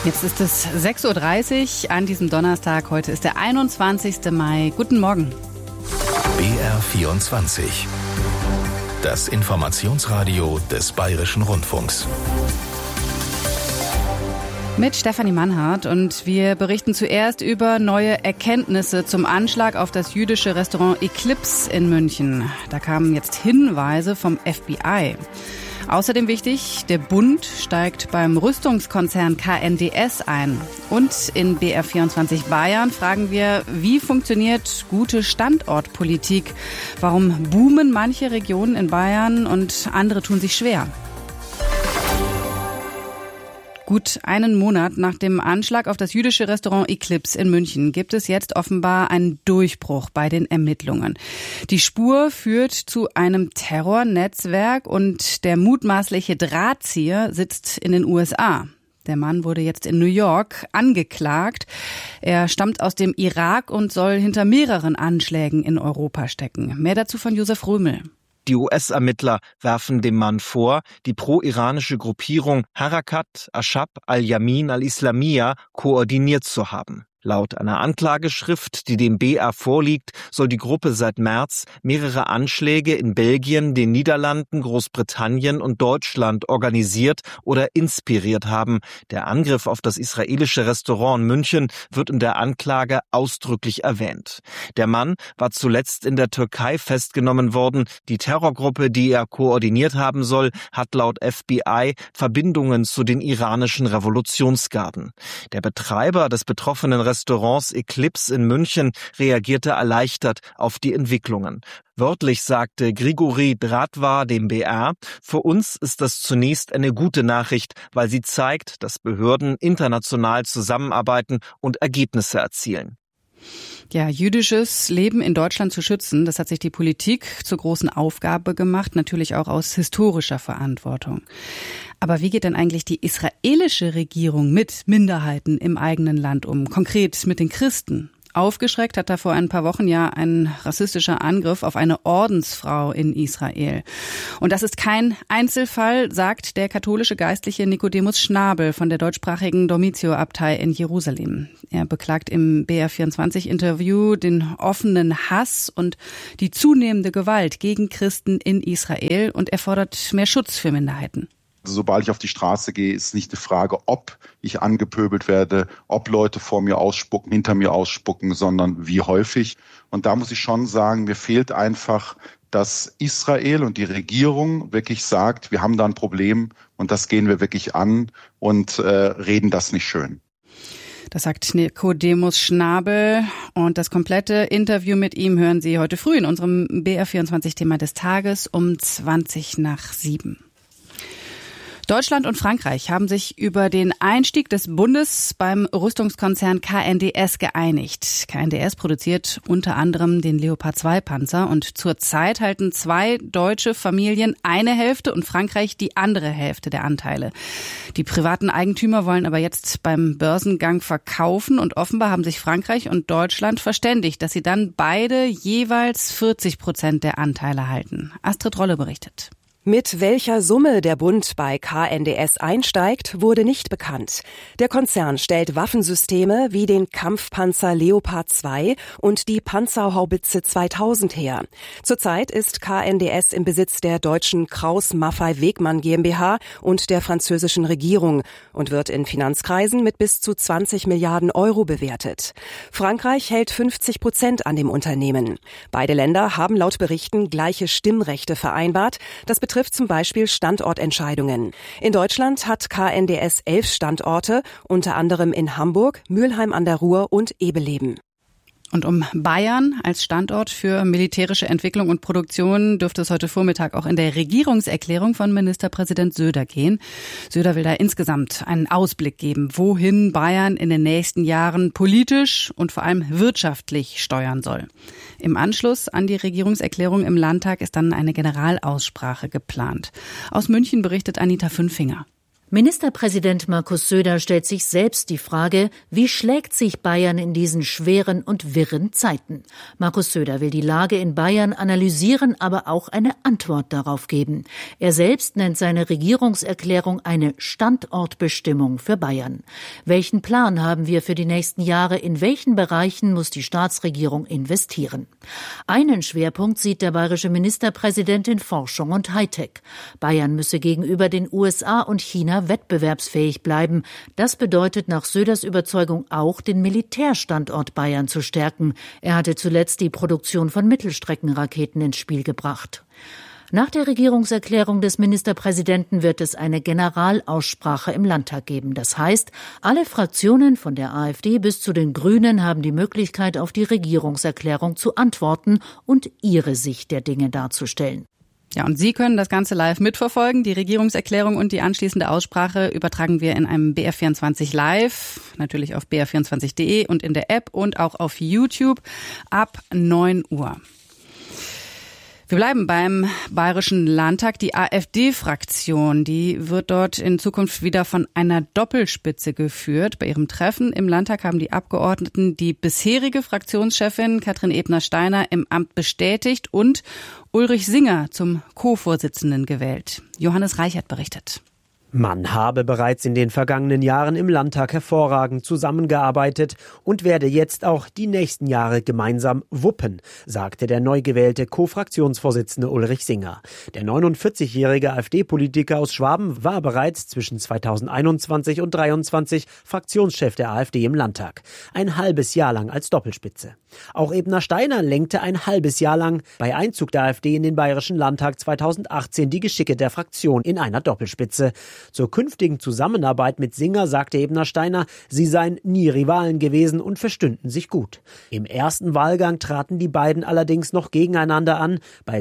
Jetzt ist es 6.30 Uhr an diesem Donnerstag. Heute ist der 21. Mai. Guten Morgen. BR24. Das Informationsradio des Bayerischen Rundfunks. Mit Stefanie Mannhardt, und wir berichten zuerst über neue Erkenntnisse zum Anschlag auf das jüdische Restaurant Eclipse in München. Da kamen jetzt Hinweise vom FBI. Außerdem wichtig, der Bund steigt beim Rüstungskonzern KNDS ein. Und in BR24 Bayern fragen wir, wie funktioniert gute Standortpolitik? Warum boomen manche Regionen in Bayern und andere tun sich schwer? Gut einen Monat nach dem Anschlag auf das jüdische Restaurant Eclipse in München gibt es jetzt offenbar einen Durchbruch bei den Ermittlungen. Die Spur führt zu einem Terrornetzwerk und der mutmaßliche Drahtzieher sitzt in den USA. Der Mann wurde jetzt in New York angeklagt. Er stammt aus dem Irak und soll hinter mehreren Anschlägen in Europa stecken. Mehr dazu von Josef Römel. Die US-Ermittler werfen dem Mann vor, die pro-iranische Gruppierung Harakat Ashab al-Yamin al-Islamiyya koordiniert zu haben. Laut einer Anklageschrift, die dem BR vorliegt, soll die Gruppe seit März mehrere Anschläge in Belgien, den Niederlanden, Großbritannien und Deutschland organisiert oder inspiriert haben. Der Angriff auf das israelische Restaurant in München wird in der Anklage ausdrücklich erwähnt. Der Mann war zuletzt in der Türkei festgenommen worden. Die Terrorgruppe, die er koordiniert haben soll, hat laut FBI Verbindungen zu den iranischen Revolutionsgarden. Der Betreiber des betroffenen Restaurants Eclipse in München reagierte erleichtert auf die Entwicklungen. Wörtlich sagte Grigori Dratwa dem BR: Für uns ist das zunächst eine gute Nachricht, weil sie zeigt, dass Behörden international zusammenarbeiten und Ergebnisse erzielen. Ja, jüdisches Leben in Deutschland zu schützen, das hat sich die Politik zur großen Aufgabe gemacht, natürlich auch aus historischer Verantwortung. Aber wie geht denn eigentlich die israelische Regierung mit Minderheiten im eigenen Land um, konkret mit den Christen? Aufgeschreckt hat da vor ein paar Wochen ja ein rassistischer Angriff auf eine Ordensfrau in Israel. Und das ist kein Einzelfall, sagt der katholische Geistliche Nicodemus Schnabel von der deutschsprachigen Domitio-Abtei in Jerusalem. Er beklagt im BR24-Interview den offenen Hass und die zunehmende Gewalt gegen Christen in Israel, und er fordert mehr Schutz für Minderheiten. Sobald ich auf die Straße gehe, ist nicht die Frage, ob ich angepöbelt werde, ob Leute vor mir ausspucken, hinter mir ausspucken, sondern wie häufig. Und da muss ich schon sagen, mir fehlt einfach, dass Israel und die Regierung wirklich sagt, wir haben da ein Problem und das gehen wir wirklich an und reden das nicht schön. Das sagt Nicodemus Schnabel, und das komplette Interview mit ihm hören Sie heute früh in unserem BR24-Thema des Tages um 6:20. Deutschland und Frankreich haben sich über den Einstieg des Bundes beim Rüstungskonzern KNDS geeinigt. KNDS produziert unter anderem den Leopard 2 Panzer, und zurzeit halten 2 deutsche Familien eine Hälfte und Frankreich die andere Hälfte der Anteile. Die privaten Eigentümer wollen aber jetzt beim Börsengang verkaufen, und offenbar haben sich Frankreich und Deutschland verständigt, dass sie dann beide jeweils 40% der Anteile halten. Astrid Rolle berichtet. Mit welcher Summe der Bund bei KNDS einsteigt, wurde nicht bekannt. Der Konzern stellt Waffensysteme wie den Kampfpanzer Leopard 2 und die Panzerhaubitze 2000 her. Zurzeit ist KNDS im Besitz der deutschen Krauss-Maffei-Wegmann GmbH und der französischen Regierung und wird in Finanzkreisen mit bis zu 20 Milliarden Euro bewertet. Frankreich hält 50% an dem Unternehmen. Beide Länder haben laut Berichten gleiche Stimmrechte vereinbart. Das betrifft zum Beispiel Standortentscheidungen. In Deutschland hat KNDS 11 Standorte, unter anderem in Hamburg, Mülheim an der Ruhr und Ebeleben. Und um Bayern als Standort für militärische Entwicklung und Produktion dürfte es heute Vormittag auch in der Regierungserklärung von Ministerpräsident Söder gehen. Söder will da insgesamt einen Ausblick geben, wohin Bayern in den nächsten Jahren politisch und vor allem wirtschaftlich steuern soll. Im Anschluss an die Regierungserklärung im Landtag ist dann eine Generalaussprache geplant. Aus München berichtet Anita Fünfinger. Ministerpräsident Markus Söder stellt sich selbst die Frage, wie schlägt sich Bayern in diesen schweren und wirren Zeiten? Markus Söder will die Lage in Bayern analysieren, aber auch eine Antwort darauf geben. Er selbst nennt seine Regierungserklärung eine Standortbestimmung für Bayern. Welchen Plan haben wir für die nächsten Jahre? In welchen Bereichen muss die Staatsregierung investieren? Einen Schwerpunkt sieht der bayerische Ministerpräsident in Forschung und Hightech. Bayern müsse gegenüber den USA und China wettbewerbsfähig bleiben. Das bedeutet nach Söders Überzeugung auch, den Militärstandort Bayern zu stärken. Er hatte zuletzt die Produktion von Mittelstreckenraketen ins Spiel gebracht. Nach der Regierungserklärung des Ministerpräsidenten wird es eine Generalaussprache im Landtag geben. Das heißt, alle Fraktionen von der AfD bis zu den Grünen haben die Möglichkeit, auf die Regierungserklärung zu antworten und ihre Sicht der Dinge darzustellen. Ja, und Sie können das Ganze live mitverfolgen. Die Regierungserklärung und die anschließende Aussprache übertragen wir in einem BR24 Live, natürlich auf br24.de und in der App und auch auf YouTube ab 9 Uhr. Wir bleiben beim Bayerischen Landtag. Die AfD-Fraktion, die wird dort in Zukunft wieder von einer Doppelspitze geführt. Bei ihrem Treffen im Landtag haben die Abgeordneten die bisherige Fraktionschefin Katrin Ebner-Steiner im Amt bestätigt und Ulrich Singer zum Co-Vorsitzenden gewählt. Johannes Reichert berichtet. Man habe bereits in den vergangenen Jahren im Landtag hervorragend zusammengearbeitet und werde jetzt auch die nächsten Jahre gemeinsam wuppen, sagte der neu gewählte Co-Fraktionsvorsitzende Ulrich Singer. Der 49-jährige AfD-Politiker aus Schwaben war bereits zwischen 2021 und 2023 Fraktionschef der AfD im Landtag. Ein halbes Jahr lang als Doppelspitze. Auch Ebner-Steiner lenkte ein halbes Jahr lang bei Einzug der AfD in den Bayerischen Landtag 2018 die Geschicke der Fraktion in einer Doppelspitze. Zur künftigen Zusammenarbeit mit Singer sagte Ebner-Steiner, sie seien nie Rivalen gewesen und verstünden sich gut. Im ersten Wahlgang traten die beiden allerdings noch gegeneinander an. Bei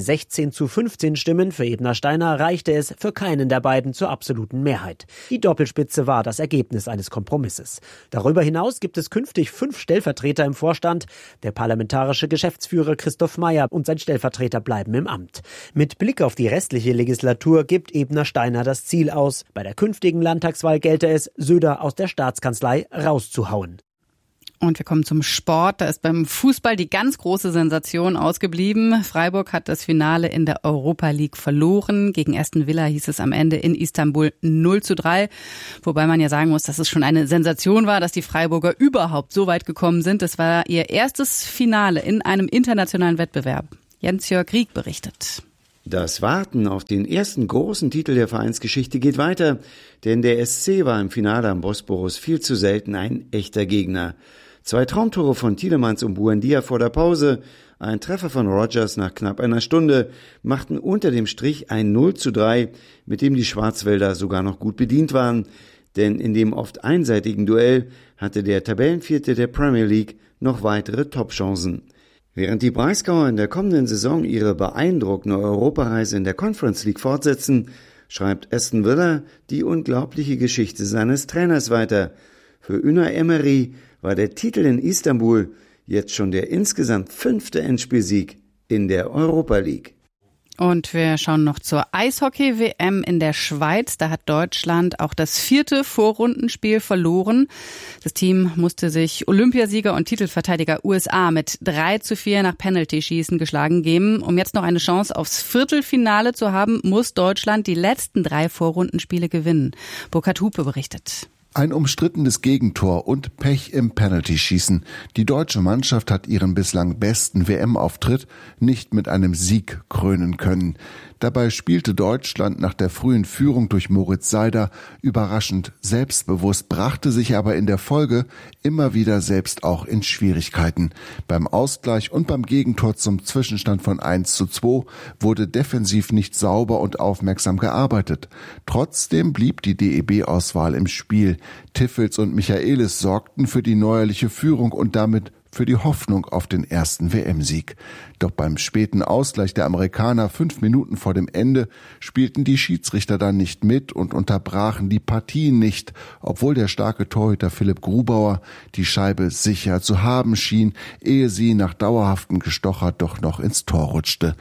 16:15 Stimmen für Ebner-Steiner reichte es für keinen der beiden zur absoluten Mehrheit. Die Doppelspitze war das Ergebnis eines Kompromisses. Darüber hinaus gibt es künftig 5 Stellvertreter im Vorstand. Der parlamentarische Geschäftsführer Christoph Mayer und sein Stellvertreter bleiben im Amt. Mit Blick auf die restliche Legislatur gibt Ebner-Steiner das Ziel aus, bei der künftigen Landtagswahl gelte es, Söder aus der Staatskanzlei rauszuhauen. Und wir kommen zum Sport. Da ist beim Fußball die ganz große Sensation ausgeblieben. Freiburg hat das Finale in der Europa League verloren. Gegen Aston Villa hieß es am Ende in Istanbul 0:3. Wobei man ja sagen muss, dass es schon eine Sensation war, dass die Freiburger überhaupt so weit gekommen sind. Das war ihr erstes Finale in einem internationalen Wettbewerb. Jens-Jörg Rieck berichtet. Das Warten auf den ersten großen Titel der Vereinsgeschichte geht weiter, denn der SC war im Finale am Bosporus viel zu selten ein echter Gegner. 2 Traumtore von Tielemans und Buendia vor der Pause, ein Treffer von Rogers nach knapp einer Stunde machten unter dem Strich ein 0:3, mit dem die Schwarzwälder sogar noch gut bedient waren, denn in dem oft einseitigen Duell hatte der Tabellenvierte der Premier League noch weitere Topchancen. Während die Breisgauer in der kommenden Saison ihre beeindruckende Europareise in der Conference League fortsetzen, schreibt Aston Villa die unglaubliche Geschichte seines Trainers weiter. Für Unai Emery war der Titel in Istanbul jetzt schon der insgesamt 5. Endspielsieg in der Europa League. Und wir schauen noch zur Eishockey-WM in der Schweiz. Da hat Deutschland auch das 4. Vorrundenspiel verloren. Das Team musste sich Olympiasieger und Titelverteidiger USA mit 3:4 nach Penalty-Schießen geschlagen geben. Um jetzt noch eine Chance aufs Viertelfinale zu haben, muss Deutschland die letzten 3 Vorrundenspiele gewinnen. Burkhard Hupe berichtet. Ein umstrittenes Gegentor und Pech im Penaltyschießen. Die deutsche Mannschaft hat ihren bislang besten WM-Auftritt nicht mit einem Sieg krönen können. Dabei spielte Deutschland nach der frühen Führung durch Moritz Seider überraschend selbstbewusst, brachte sich aber in der Folge immer wieder selbst auch in Schwierigkeiten. Beim Ausgleich und beim Gegentor zum Zwischenstand von 1:2 wurde defensiv nicht sauber und aufmerksam gearbeitet. Trotzdem blieb die DEB-Auswahl im Spiel. Tiffels und Michaelis sorgten für die neuerliche Führung und damit für die Hoffnung auf den ersten WM-Sieg. Doch beim späten Ausgleich der Amerikaner 5 Minuten vor dem Ende spielten die Schiedsrichter dann nicht mit und unterbrachen die Partie nicht, obwohl der starke Torhüter Philipp Grubauer die Scheibe sicher zu haben schien, ehe sie nach dauerhaftem Gestocher doch noch ins Tor rutschte.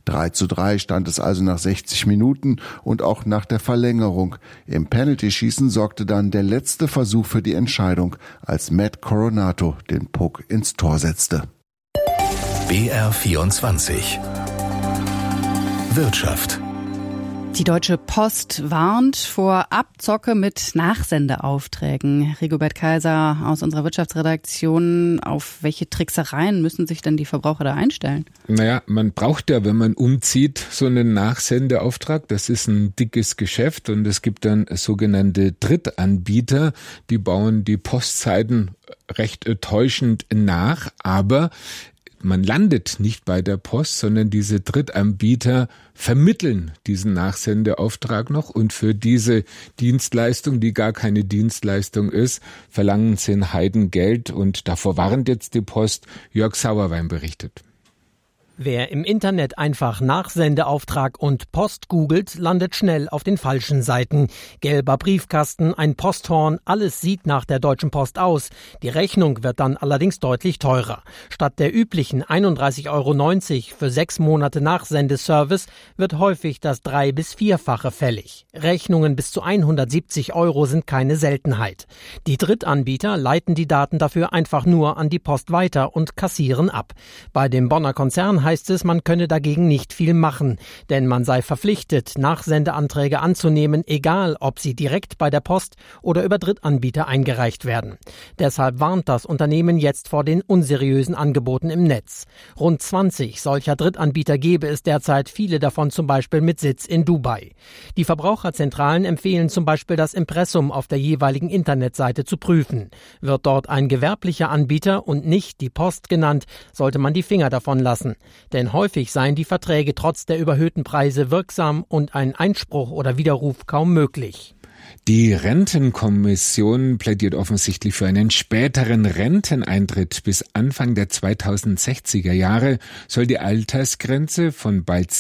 3:3 stand es also nach 60 Minuten und auch nach der Verlängerung. Im Penalty-Schießen sorgte dann der letzte Versuch für die Entscheidung, als Matt Coronato den Puck ins Tor setzte. BR24 Wirtschaft. Die Deutsche Post warnt vor Abzocke mit Nachsendeaufträgen. Rigobert Kaiser aus unserer Wirtschaftsredaktion, auf welche Tricksereien müssen sich denn die Verbraucher da einstellen? Naja, man braucht ja, wenn man umzieht, so einen Nachsendeauftrag. Das ist ein dickes Geschäft und es gibt dann sogenannte Drittanbieter, die bauen die Postzeiten recht täuschend nach, aber man landet nicht bei der Post, sondern diese Drittanbieter vermitteln diesen Nachsendeauftrag noch und für diese Dienstleistung, die gar keine Dienstleistung ist, verlangen sie ein Heidengeld und davor warnt jetzt die Post. Jörg Sauerwein berichtet. Wer im Internet einfach Nachsendeauftrag und Post googelt, landet schnell auf den falschen Seiten. Gelber Briefkasten, ein Posthorn, alles sieht nach der Deutschen Post aus. Die Rechnung wird dann allerdings deutlich teurer. Statt der üblichen 31,90 € für 6 Monate Nachsendeservice wird häufig das 3- bis 4-fache fällig. Rechnungen bis zu 170 € sind keine Seltenheit. Die Drittanbieter leiten die Daten dafür einfach nur an die Post weiter und kassieren ab. Bei dem Bonner Konzern heißt es, man könne dagegen nicht viel machen, denn man sei verpflichtet, Nachsendeanträge anzunehmen, egal ob sie direkt bei der Post oder über Drittanbieter eingereicht werden. Deshalb warnt das Unternehmen jetzt vor den unseriösen Angeboten im Netz. Rund 20 solcher Drittanbieter gebe es derzeit, viele davon zum Beispiel mit Sitz in Dubai. Die Verbraucherzentralen empfehlen zum Beispiel, das Impressum auf der jeweiligen Internetseite zu prüfen. Wird dort ein gewerblicher Anbieter und nicht die Post genannt, sollte man die Finger davon lassen. Denn häufig seien die Verträge trotz der überhöhten Preise wirksam und ein Einspruch oder Widerruf kaum möglich. Die Rentenkommission plädiert offensichtlich für einen späteren Renteneintritt. Bis Anfang der 2060er Jahre soll die Altersgrenze von bald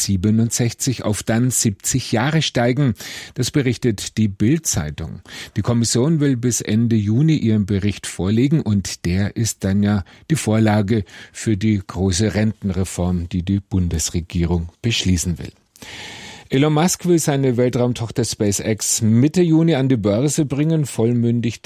67 auf dann 70 Jahre steigen. Das berichtet die Bild-Zeitung. Die Kommission will bis Ende Juni ihren Bericht vorlegen und der ist dann ja die Vorlage für die große Rentenreform, die die Bundesregierung beschließen will. Elon Musk will seine Weltraumtochter SpaceX Mitte Juni an die Börse bringen. Vollmundig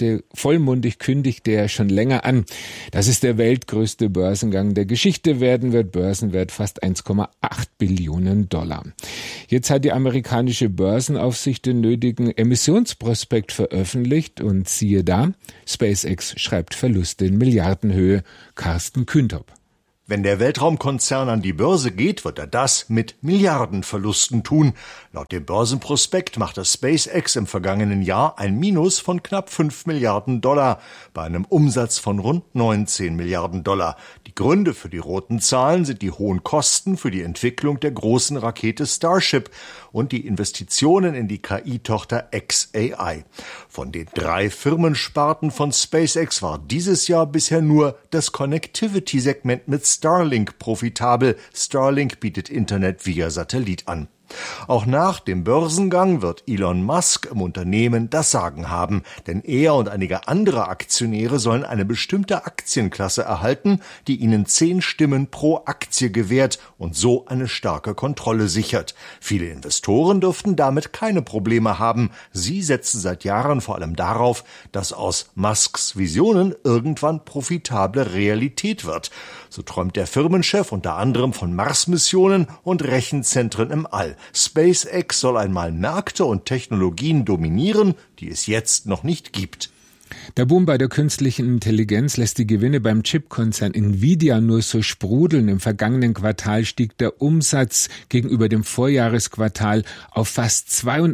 kündigte er schon länger an. Das ist der weltgrößte Börsengang der Geschichte werden wird. Börsenwert fast 1,8 Billionen $. Jetzt hat die amerikanische Börsenaufsicht den nötigen Emissionsprospekt veröffentlicht und siehe da, SpaceX schreibt Verluste in Milliardenhöhe. Carsten Kühntop. Wenn der Weltraumkonzern an die Börse geht, wird er das mit Milliardenverlusten tun. Laut dem Börsenprospekt machte SpaceX im vergangenen Jahr ein Minus von knapp 5 Milliarden $, bei einem Umsatz von rund 19 Milliarden $. Die Gründe für die roten Zahlen sind die hohen Kosten für die Entwicklung der großen Rakete Starship und die Investitionen in die KI-Tochter xAI. Von den 3 Firmensparten von SpaceX war dieses Jahr bisher nur das Connectivity-Segment mit Starlink profitabel. Starlink bietet Internet via Satellit an. Auch nach dem Börsengang wird Elon Musk im Unternehmen das Sagen haben, denn er und einige andere Aktionäre sollen eine bestimmte Aktienklasse erhalten, die ihnen 10 Stimmen pro Aktie gewährt und so eine starke Kontrolle sichert. Viele Investoren dürften damit keine Probleme haben. Sie setzen seit Jahren vor allem darauf, dass aus Musks Visionen irgendwann profitable Realität wird. So träumt der Firmenchef unter anderem von Mars-Missionen und Rechenzentren im All. SpaceX soll einmal Märkte und Technologien dominieren, die es jetzt noch nicht gibt. Der Boom bei der künstlichen Intelligenz lässt die Gewinne beim Chipkonzern Nvidia nur so sprudeln. Im vergangenen Quartal stieg der Umsatz gegenüber dem Vorjahresquartal auf fast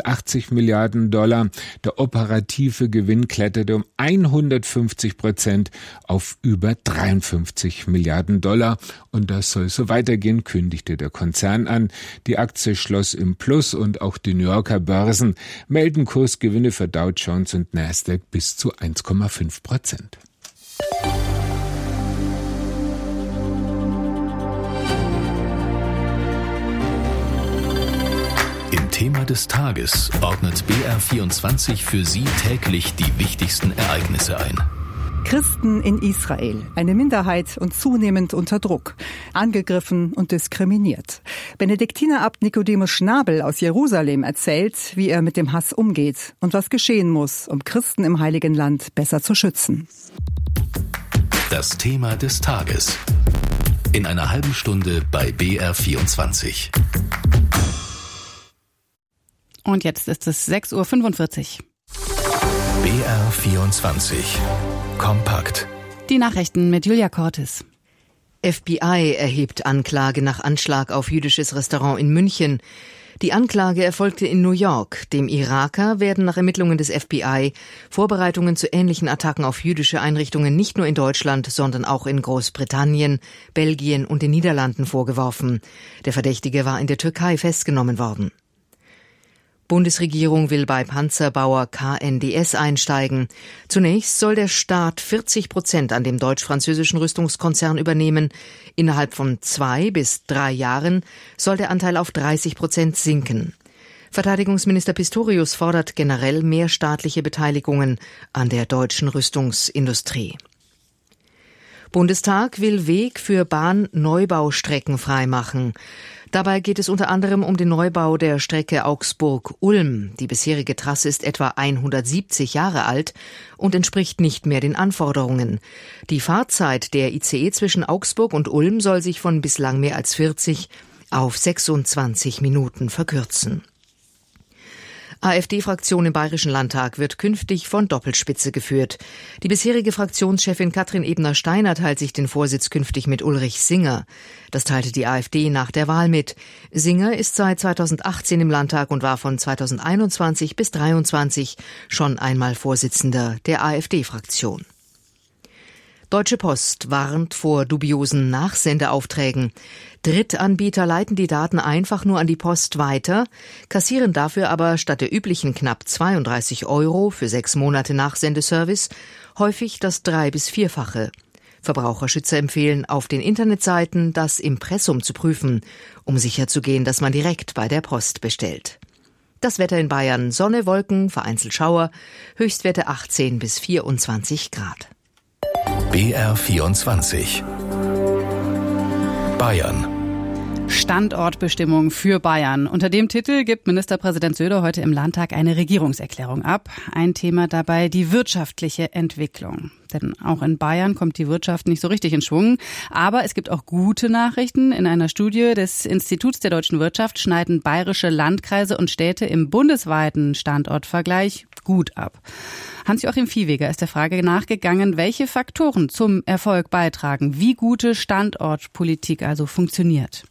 82 Milliarden $. Der operative Gewinn kletterte um 150% auf über 53 Milliarden $. Und das soll so weitergehen, kündigte der Konzern an. Die Aktie schloss im Plus und auch die New Yorker Börsen melden Kursgewinne für Dow Jones und Nasdaq bis zu 1,5%. Im Thema des Tages ordnet BR24 für Sie täglich die wichtigsten Ereignisse ein. Christen in Israel, eine Minderheit und zunehmend unter Druck, angegriffen und diskriminiert. Benediktinerabt Nikodemus Schnabel aus Jerusalem erzählt, wie er mit dem Hass umgeht und was geschehen muss, um Christen im Heiligen Land besser zu schützen. Das Thema des Tages. In einer halben Stunde bei BR24. Und jetzt ist es 6:45 Uhr. BR24. Kompakt. Die Nachrichten mit Julia Cortes. FBI erhebt Anklage nach Anschlag auf jüdisches Restaurant in München. Die Anklage erfolgte in New York. Dem Iraker werden nach Ermittlungen des FBI Vorbereitungen zu ähnlichen Attacken auf jüdische Einrichtungen nicht nur in Deutschland, sondern auch in Großbritannien, Belgien und den Niederlanden vorgeworfen. Der Verdächtige war in der Türkei festgenommen worden. Bundesregierung will bei Panzerbauer KNDS einsteigen. Zunächst soll der Staat 40% an dem deutsch-französischen Rüstungskonzern übernehmen. Innerhalb von 2 bis 3 Jahren soll der Anteil auf 30% sinken. Verteidigungsminister Pistorius fordert generell mehr staatliche Beteiligungen an der deutschen Rüstungsindustrie. Bundestag will Weg für Bahnneubau-Strecken freimachen. Dabei geht es unter anderem um den Neubau der Strecke Augsburg-Ulm. Die bisherige Trasse ist etwa 170 Jahre alt und entspricht nicht mehr den Anforderungen. Die Fahrzeit der ICE zwischen Augsburg und Ulm soll sich von bislang mehr als 40 auf 26 Minuten verkürzen. AfD-Fraktion im Bayerischen Landtag wird künftig von Doppelspitze geführt. Die bisherige Fraktionschefin Katrin Ebner-Steiner teilt sich den Vorsitz künftig mit Ulrich Singer. Das teilte die AfD nach der Wahl mit. Singer ist seit 2018 im Landtag und war von 2021 bis 2023 schon einmal Vorsitzender der AfD-Fraktion. Deutsche Post warnt vor dubiosen Nachsendeaufträgen. Drittanbieter leiten die Daten einfach nur an die Post weiter, kassieren dafür aber statt der üblichen knapp 32 € für 6 Monate Nachsendeservice häufig das 3- bis 4-fache. Verbraucherschützer empfehlen, auf den Internetseiten das Impressum zu prüfen, um sicherzugehen, dass man direkt bei der Post bestellt. Das Wetter in Bayern: Sonne, Wolken, vereinzelt Schauer, Höchstwerte 18 bis 24 Grad. BR24. Bayern. Standortbestimmung für Bayern. Unter dem Titel gibt Ministerpräsident Söder heute im Landtag eine Regierungserklärung ab. Ein Thema dabei die wirtschaftliche Entwicklung. Denn auch in Bayern kommt die Wirtschaft nicht so richtig in Schwung. Aber es gibt auch gute Nachrichten. In einer Studie des Instituts der deutschen Wirtschaft schneiden bayerische Landkreise und Städte im bundesweiten Standortvergleich gut ab. Hans-Joachim Viehweger ist der Frage nachgegangen, welche Faktoren zum Erfolg beitragen, wie gute Standortpolitik also funktioniert.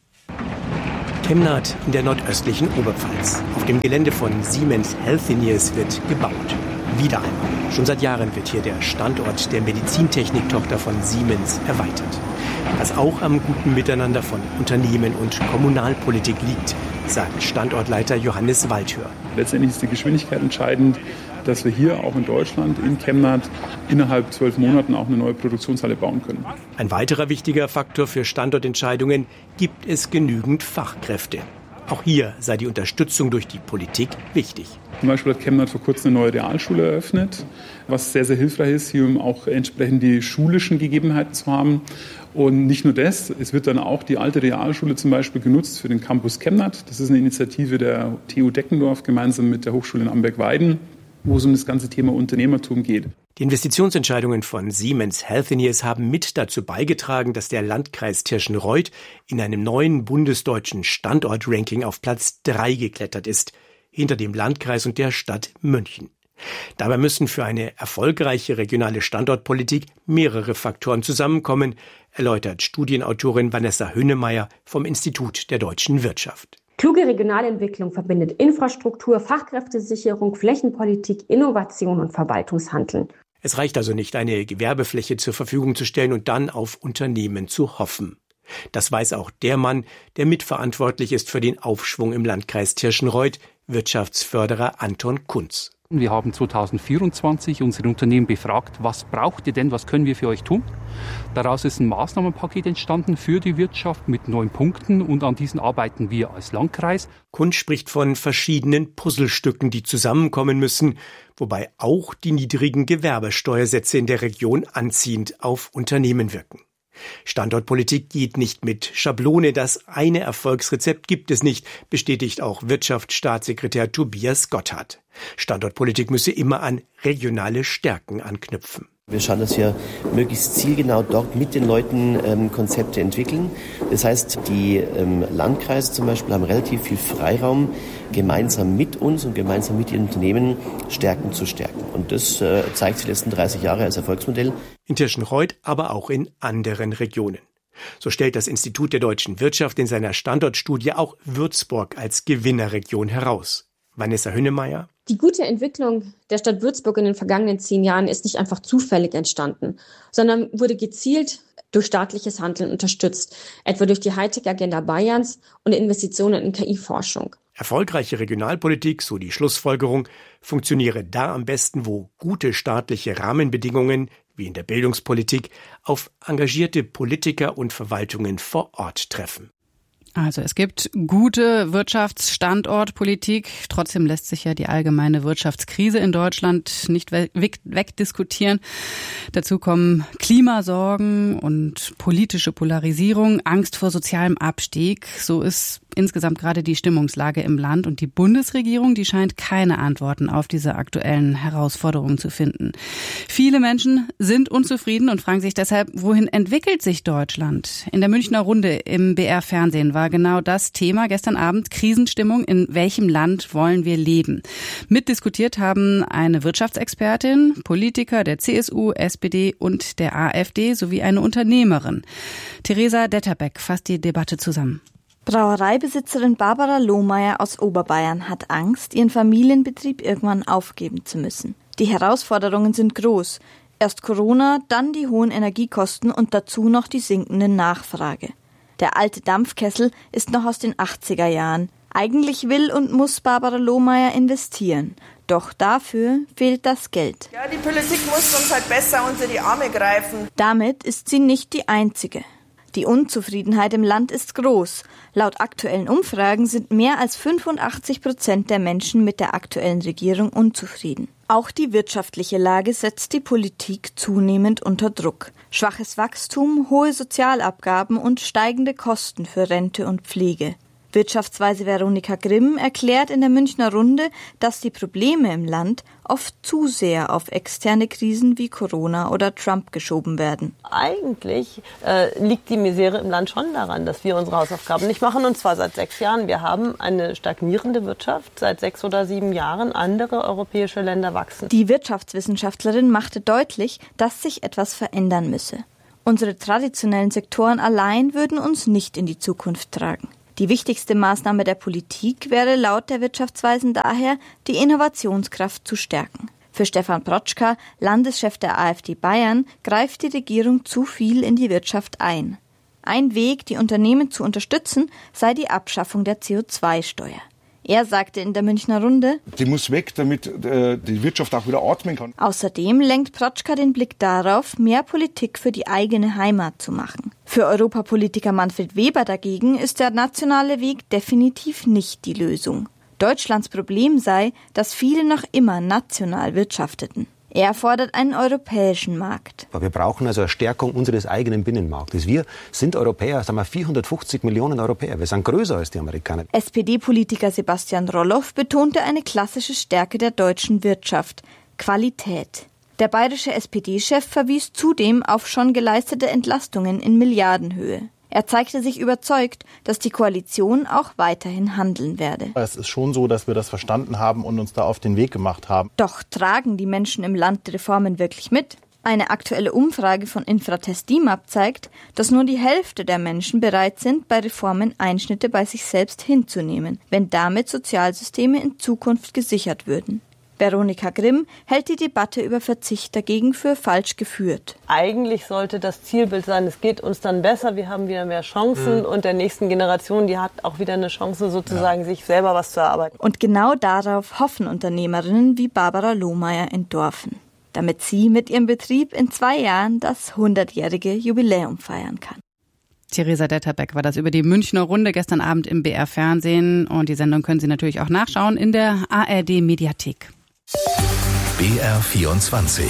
Kemnath in der nordöstlichen Oberpfalz. Auf dem Gelände von Siemens Healthineers wird gebaut. Wieder einmal. Schon seit Jahren wird hier der Standort der Medizintechnik-Tochter von Siemens erweitert. Was auch am guten Miteinander von Unternehmen und Kommunalpolitik liegt, sagt Standortleiter Johannes Waldhör. Letztendlich ist die Geschwindigkeit entscheidend, dass wir hier auch in Deutschland, in Kemnath, innerhalb 12 Monaten auch eine neue Produktionshalle bauen können. Ein weiterer wichtiger Faktor für Standortentscheidungen: gibt es genügend Fachkräfte? Auch hier sei die Unterstützung durch die Politik wichtig. Zum Beispiel hat Kemnath vor kurzem eine neue Realschule eröffnet, was sehr, sehr hilfreich ist, hier um auch entsprechend die schulischen Gegebenheiten zu haben. Und nicht nur das, es wird dann auch die alte Realschule zum Beispiel genutzt für den Campus Kemnath. Das ist eine Initiative der TU Deckendorf gemeinsam mit der Hochschule in Amberg-Weiden, wo es um das ganze Thema Unternehmertum geht. Die Investitionsentscheidungen von Siemens Healthineers haben mit dazu beigetragen, dass der Landkreis Tirschenreuth in einem neuen bundesdeutschen Standortranking auf Platz 3 geklettert ist, hinter dem Landkreis und der Stadt München. Dabei müssen für eine erfolgreiche regionale Standortpolitik mehrere Faktoren zusammenkommen, erläutert Studienautorin Vanessa Hünemeyer vom Institut der deutschen Wirtschaft. Kluge Regionalentwicklung verbindet Infrastruktur, Fachkräftesicherung, Flächenpolitik, Innovation und Verwaltungshandeln. Es reicht also nicht, eine Gewerbefläche zur Verfügung zu stellen und dann auf Unternehmen zu hoffen. Das weiß auch der Mann, der mitverantwortlich ist für den Aufschwung im Landkreis Tirschenreuth, Wirtschaftsförderer Anton Kunz. Wir haben 2024 unsere Unternehmen befragt, was braucht ihr denn, was können wir für euch tun? Daraus ist ein Maßnahmenpaket entstanden für die Wirtschaft mit 9 Punkten und an diesen arbeiten wir als Landkreis. Kunz spricht von verschiedenen Puzzlestücken, die zusammenkommen müssen, wobei auch die niedrigen Gewerbesteuersätze in der Region anziehend auf Unternehmen wirken. Standortpolitik geht nicht mit Schablone, das eine Erfolgsrezept gibt es nicht, bestätigt auch Wirtschaftsstaatssekretär Tobias Gotthard. Standortpolitik müsse immer an regionale Stärken anknüpfen. Wir schauen, dass wir möglichst zielgenau dort mit den Leuten Konzepte entwickeln. Das heißt, die Landkreise zum Beispiel haben relativ viel Freiraum, gemeinsam mit uns und gemeinsam mit ihren Unternehmen Stärken zu stärken. Und das zeigt sich die letzten 30 Jahre als Erfolgsmodell. In Tirschenreuth, aber auch in anderen Regionen. So stellt das Institut der deutschen Wirtschaft in seiner Standortstudie auch Würzburg als Gewinnerregion heraus. Vanessa Hünnemeyer. Die gute Entwicklung der Stadt Würzburg in den vergangenen 10 Jahren ist nicht einfach zufällig entstanden, sondern wurde gezielt durch staatliches Handeln unterstützt, etwa durch die Hightech-Agenda Bayerns und Investitionen in KI-Forschung. Erfolgreiche Regionalpolitik, so die Schlussfolgerung, funktioniere da am besten, wo gute staatliche Rahmenbedingungen, wie in der Bildungspolitik, auf engagierte Politiker und Verwaltungen vor Ort treffen. Also es gibt gute Wirtschaftsstandortpolitik. Trotzdem lässt sich ja die allgemeine Wirtschaftskrise in Deutschland nicht wegdiskutieren. Dazu kommen Klimasorgen und politische Polarisierung, Angst vor sozialem Abstieg. So ist insgesamt gerade die Stimmungslage im Land. Und die Bundesregierung, die scheint keine Antworten auf diese aktuellen Herausforderungen zu finden. Viele Menschen sind unzufrieden und fragen sich deshalb, wohin entwickelt sich Deutschland? In der Münchner Runde im BR-Fernsehen war genau das Thema gestern Abend: Krisenstimmung, in welchem Land wollen wir leben? Mitdiskutiert haben eine Wirtschaftsexpertin, Politiker der CSU, SPD und der AfD sowie eine Unternehmerin. Theresa Detterbeck fasst die Debatte zusammen. Brauereibesitzerin Barbara Lohmeier aus Oberbayern hat Angst, ihren Familienbetrieb irgendwann aufgeben zu müssen. Die Herausforderungen sind groß. Erst Corona, dann die hohen Energiekosten und dazu noch die sinkende Nachfrage. Der alte Dampfkessel ist noch aus den 80er Jahren. Eigentlich will und muss Barbara Lohmeier investieren. Doch dafür fehlt das Geld. Ja, die Politik muss uns halt besser unter die Arme greifen. Damit ist sie nicht die Einzige. Die Unzufriedenheit im Land ist groß. Laut aktuellen Umfragen sind mehr als 85% der Menschen mit der aktuellen Regierung unzufrieden. Auch die wirtschaftliche Lage setzt die Politik zunehmend unter Druck. Schwaches Wachstum, hohe Sozialabgaben und steigende Kosten für Rente und Pflege. Wirtschaftsweise Veronika Grimm erklärt in der Münchner Runde, dass die Probleme im Land oft zu sehr auf externe Krisen wie Corona oder Trump geschoben werden. Eigentlich liegt die Misere im Land schon daran, dass wir unsere Hausaufgaben nicht machen, und zwar seit 6 Jahren. Wir haben eine stagnierende Wirtschaft. Seit 6 oder 7 Jahren andere europäische Länder wachsen. Die Wirtschaftswissenschaftlerin machte deutlich, dass sich etwas verändern müsse. Unsere traditionellen Sektoren allein würden uns nicht in die Zukunft tragen. Die wichtigste Maßnahme der Politik wäre laut der Wirtschaftsweisen daher, die Innovationskraft zu stärken. Für Stefan Protschka, Landeschef der AfD Bayern, greift die Regierung zu viel in die Wirtschaft ein. Ein Weg, die Unternehmen zu unterstützen, sei die Abschaffung der CO2-Steuer. Er sagte in der Münchner Runde: Die muss weg, damit die Wirtschaft auch wieder atmen kann. Außerdem lenkt Protschka den Blick darauf, mehr Politik für die eigene Heimat zu machen. Für Europapolitiker Manfred Weber dagegen ist der nationale Weg definitiv nicht die Lösung. Deutschlands Problem sei, dass viele noch immer national wirtschafteten. Er fordert einen europäischen Markt. Wir brauchen also eine Stärkung unseres eigenen Binnenmarktes. Wir sind Europäer, sagen wir 450 Millionen Europäer. Wir sind größer als die Amerikaner. SPD-Politiker Sebastian Roloff betonte eine klassische Stärke der deutschen Wirtschaft: Qualität. Der bayerische SPD-Chef verwies zudem auf schon geleistete Entlastungen in Milliardenhöhe. Er zeigte sich überzeugt, dass die Koalition auch weiterhin handeln werde. Es ist schon so, dass wir das verstanden haben und uns da auf den Weg gemacht haben. Doch tragen die Menschen im Land die Reformen wirklich mit? Eine aktuelle Umfrage von Infratest DIMAP zeigt, dass nur die Hälfte der Menschen bereit sind, bei Reformen Einschnitte bei sich selbst hinzunehmen, wenn damit Sozialsysteme in Zukunft gesichert würden. Veronika Grimm hält die Debatte über Verzicht dagegen für falsch geführt. Eigentlich sollte das Zielbild sein, es geht uns dann besser, wir haben wieder mehr Chancen und der nächsten Generation, die hat auch wieder eine Chance sozusagen, sich selber was zu erarbeiten. Und genau darauf hoffen Unternehmerinnen wie Barbara Lohmeier in Dorfen, damit sie mit ihrem Betrieb in 2 Jahren das 100-jährige Jubiläum feiern kann. Theresa Detterbeck war das über die Münchner Runde gestern Abend im BR Fernsehen. Und die Sendung können Sie natürlich auch nachschauen in der ARD Mediathek. BR 24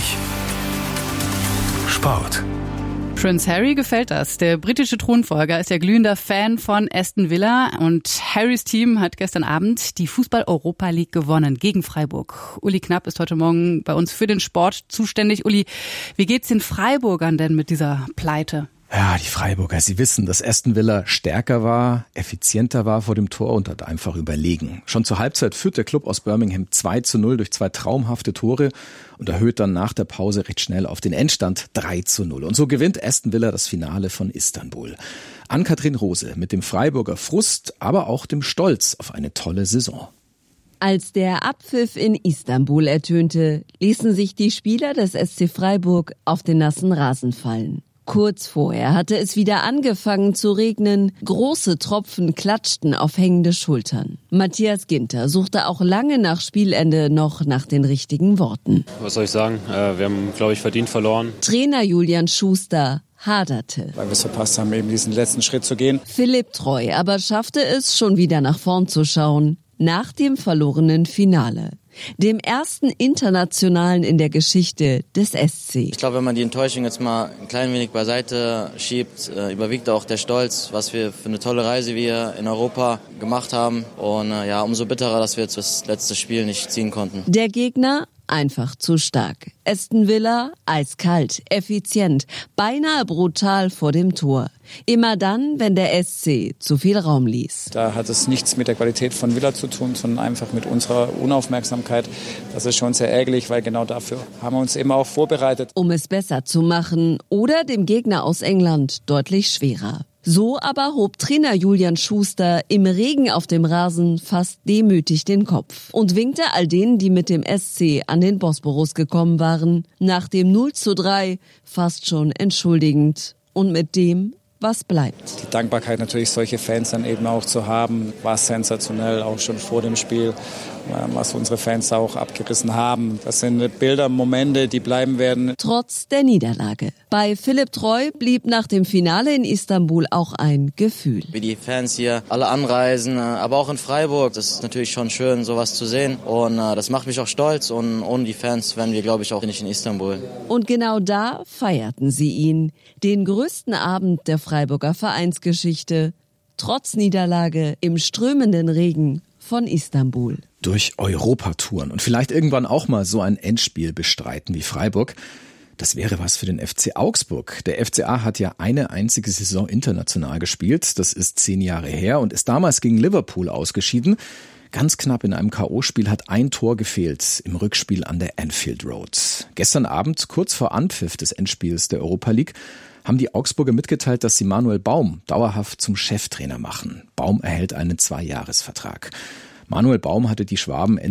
Sport. Prince Harry gefällt das. Der britische Thronfolger ist ja glühender Fan von Aston Villa und Harrys Team hat gestern Abend die Fußball-Europa League gewonnen gegen Freiburg. Uli Knapp ist heute Morgen bei uns für den Sport zuständig. Uli, wie geht's den Freiburgern denn mit dieser Pleite? Ja, die Freiburger, sie wissen, dass Aston Villa stärker war, effizienter war vor dem Tor und hat einfach überlegen. Schon zur Halbzeit führt der Club aus Birmingham 2:0 durch 2 traumhafte Tore und erhöht dann nach der Pause recht schnell auf den Endstand 3:0. Und so gewinnt Aston Villa das Finale von Istanbul. Ann-Kathrin Rose mit dem Freiburger Frust, aber auch dem Stolz auf eine tolle Saison. Als der Abpfiff in Istanbul ertönte, ließen sich die Spieler des SC Freiburg auf den nassen Rasen fallen. Kurz vorher hatte es wieder angefangen zu regnen. Große Tropfen klatschten auf hängende Schultern. Matthias Ginter suchte auch lange nach Spielende noch nach den richtigen Worten. Was soll ich sagen? Wir haben, glaube ich, verdient verloren. Trainer Julian Schuster haderte. Weil wir es verpasst haben, eben diesen letzten Schritt zu gehen. Philipp Treu aber schaffte es, schon wieder nach vorn zu schauen. Nach dem verlorenen Finale. Dem ersten internationalen in der Geschichte des SC. Ich glaube, wenn man die Enttäuschung jetzt mal ein klein wenig beiseite schiebt, überwiegt auch der Stolz, was wir für eine tolle Reise wir in Europa gemacht haben. Und umso bitterer, dass wir jetzt das letzte Spiel nicht ziehen konnten. Der Gegner einfach zu stark. Aston Villa eiskalt, effizient, beinahe brutal vor dem Tor. Immer dann, wenn der SC zu viel Raum ließ. Da hat es nichts mit der Qualität von Villa zu tun, sondern einfach mit unserer Unaufmerksamkeit. Das ist schon sehr ärgerlich, weil genau dafür haben wir uns eben auch vorbereitet. Um es besser zu machen oder dem Gegner aus England deutlich schwerer. So aber hob Trainer Julian Schuster im Regen auf dem Rasen fast demütig den Kopf und winkte all denen, die mit dem SC an den Bosporus gekommen waren, nach dem 0:3 fast schon entschuldigend und mit dem, was bleibt. Die Dankbarkeit natürlich, solche Fans dann eben auch zu haben, war sensationell, auch schon vor dem Spiel, was unsere Fans auch abgerissen haben. Das sind Bilder, Momente, die bleiben werden. Trotz der Niederlage. Bei Philipp Treu blieb nach dem Finale in Istanbul auch ein Gefühl. Wie die Fans hier alle anreisen, aber auch in Freiburg, das ist natürlich schon schön, sowas zu sehen. Und das macht mich auch stolz und ohne die Fans wären wir, glaube ich, auch nicht in Istanbul. Und genau da feierten sie ihn, den größten Abend der Freiburger Vereinsgeschichte, trotz Niederlage im strömenden Regen von Istanbul. Durch Europatouren und vielleicht irgendwann auch mal so ein Endspiel bestreiten wie Freiburg. Das wäre was für den FC Augsburg. Der FCA hat ja eine einzige Saison international gespielt. Das ist 10 Jahre her und ist damals gegen Liverpool ausgeschieden. Ganz knapp in einem K.O.-Spiel hat ein Tor gefehlt im Rückspiel an der Anfield Road. Gestern Abend, kurz vor Anpfiff des Endspiels der Europa League, haben die Augsburger mitgeteilt, dass sie Manuel Baum dauerhaft zum Cheftrainer machen. Baum erhält einen 2-Jahres-Vertrag. Manuel Baum hatte die Schwaben